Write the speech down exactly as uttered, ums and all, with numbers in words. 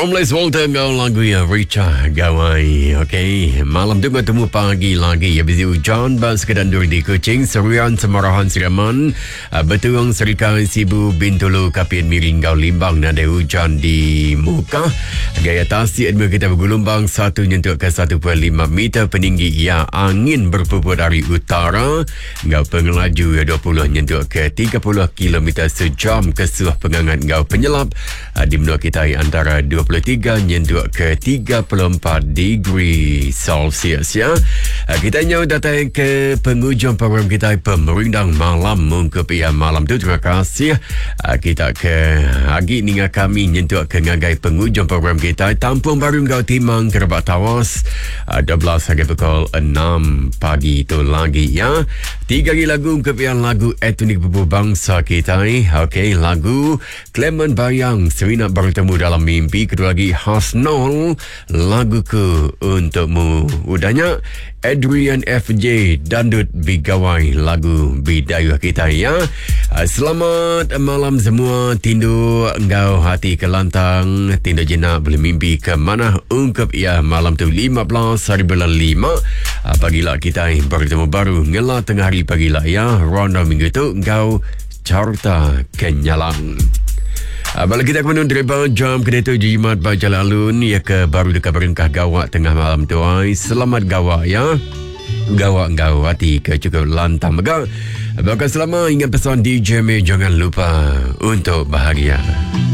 Romles Walter kau lagu ya Richa Gawai. Okey, malam tu bertemu pagi lagi ya bizi hujan bas kedandur di Kuching, Serian Semarahan Siraman, Betuang Serikang Sibu Bintulu Kapien Miring Gau Limbang nada hujan di muka. Gaya tasik admir kita bergelombang satu nyentuh ke satu perpuluhan lima meter peninggi ya angin berpupur dari utara. Gau pengelaju ya dua puluh nyentuh ke tiga puluh kilometer sejam kesuh pengangat gau penyelap di menua kita antara dua puluh tiga nyentuh ke tiga puluh empat degree Celsius ya. Kita nyaw datang ke penghujung program kita Pemerindang Malam mungkup ya malam tu. Terima kasih kita ke agi ninga kami nyentuh ke ngagai penghujung program kita Tampung Baru Gau Timang Kerabat Tawas dua belas hari pukul enam pagi itu lagi ya. Tiga lagi lagu kepian lagu etnik bebu bangsa kita. Okey, lagu Clement Bayang Serina Baru Temu Dalam Mimpi. Kedua lagi Hasnol laguku untukmu. Udahnya Adrian F J Dandut Bigawai lagu bidayuh kita ya. Selamat malam semua. Tindu engkau hati kelantang, tindu jenak boleh mimpi ke mana ungkap ya malam tu lima belas hari bulan lima. Pagilah kita bertemu baru ngelah tengah hari pagilah ya. Ronda minggu tu engkau carta kenyalang. Balik kita kemudian terima jam kedai tu jimat baca lalun ya ke baru dekat berengkah gawak tengah malam tu ay. Selamat gawak ya. Gawak gawak hati ke cukup lantang megak. Bahkan selama ingat pesan D J Me jangan lupa untuk bahagia.